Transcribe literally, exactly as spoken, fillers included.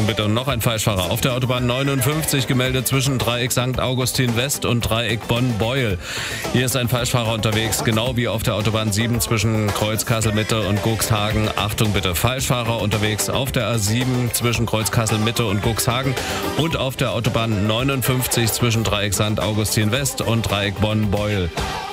bitte. Und noch ein Falschfahrer auf der Autobahn neunundfünfzig gemeldet zwischen Dreieck Sankt Augustin West und Dreieck Bonn-Beuel. Hier ist ein Falschfahrer unterwegs, genau wie auf der Autobahn sieben zwischen Kreuz Kassel Mitte und Cuxhagen. Achtung bitte, Falschfahrer unterwegs auf der A sieben zwischen Kreuz Kassel Mitte und Cuxhagen und auf der Autobahn neunundfünfzig zwischen Dreieck Sankt Augustin West und Dreieck Bonn-Beuel.